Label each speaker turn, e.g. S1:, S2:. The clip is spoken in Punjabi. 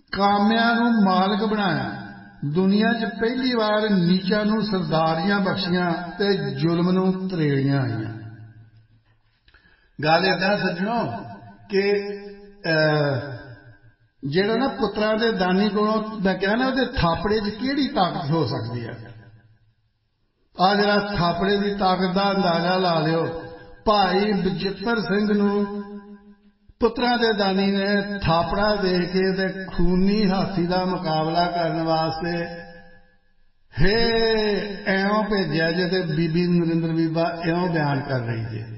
S1: ਕਾਮਿਆਂ ਨੂੰ ਮਾਲਕ ਬਣਾਇਆ, ਦੁਨੀਆ 'ਚ ਪਹਿਲੀ ਵਾਰ ਨੀਚਾਂ ਨੂੰ ਸਰਦਾਰੀਆਂ ਬਖਸ਼ੀਆਂ ਤੇ ਜ਼ੁਲਮ ਨੂੰ ਤਰੇੜੀਆਂ ਆਈਆਂ। ਗੱਲ ਏਦਾਂ ਸੱਜਣੋ ਕਿ ਜਿਹੜਾ ਨਾ ਪੁੱਤਰਾਂ ਦੇ ਦਾਨੀ ਕੋਲੋਂ ਮੈਂ ਕਿਹਾ ਨਾ ਉਹਦੇ ਥਾਪੜੇ 'ਚ ਕਿਹੜੀ ਤਾਕਤ ਹੋ ਸਕਦੀ ਹੈ। ਆਹ ਜਿਹੜਾ ਥਾਪੜੇ ਦੀ ਤਾਕਤ ਦਾ ਅੰਦਾਜ਼ਾ ਲਾ ਲਿਓ। ਭਾਈ ਬਚਿੱਤਰ ਸਿੰਘ ਨੂੰ ਪੁੱਤਰਾਂ ਦੇ ਦਾਨੀ ਨੇ ਥਾਪੜਾ ਦੇ ਕੇ ਤੇ ਖੂਨੀ ਹਾਥੀ ਦਾ ਮੁਕਾਬਲਾ ਕਰਨ ਵਾਸਤੇ ਇਉਂ ਭੇਜਿਆ ਜੇ ਤੇ ਬੀਬੀ ਨਰਿੰਦਰ ਬੀਬਾ ਇਉਂ ਬਿਆਨ ਕਰ ਰਹੀ ਜੇ।